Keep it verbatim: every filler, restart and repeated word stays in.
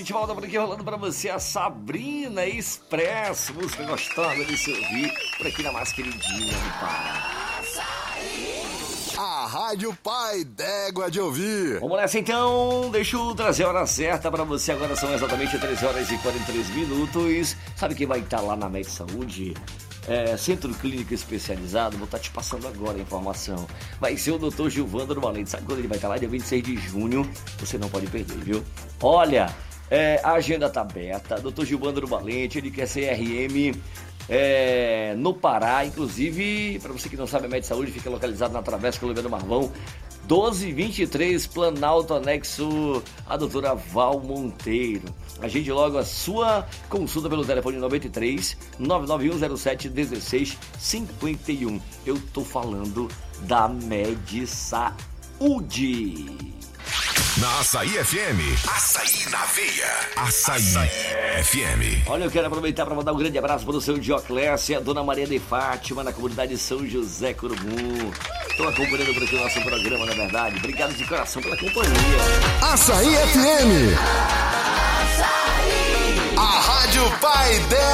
de volta por aqui, rolando pra você a Sabrina Express, música gostosa de se ouvir por aqui na mais queridinha do Pará. A Rádio Pai d'Égua de ouvir. Vamos nessa então, deixa eu trazer a hora certa pra você. Agora são exatamente treze horas e quarenta e três minutos. Sabe quem vai estar lá na Med Saúde? É, Centro Clínico Especializado, vou estar te passando agora a informação. Vai ser o doutor Gilvandro Valente. Sabe quando ele vai estar lá? Dia vinte e seis de junho. Você não pode perder, viu? Olha, é, a agenda tá aberta. doutor Gilvandro Valente, ele quer ser R M é, no Pará. Inclusive, para você que não sabe, a Med Saúde fica localizado na Travessa Colombiano Marvão, doze vinte e três, Planalto, anexo a doutora Val Monteiro. Agende logo a sua consulta pelo telefone noventa e três, nove nove um zero sete, um seis cinco um. Eu tô falando da Med Saúde. Na Açaí F M. Açaí na veia. Açaí, Açaí F M. Olha, eu quero aproveitar para mandar um grande abraço para o seu Dioclésia, a dona Maria de Fátima, na comunidade de São José Curumu. Estou acompanhando por aqui o nosso programa, na verdade. Obrigado de coração pela companhia. Açaí F M. A Rádio Pai d'Égua.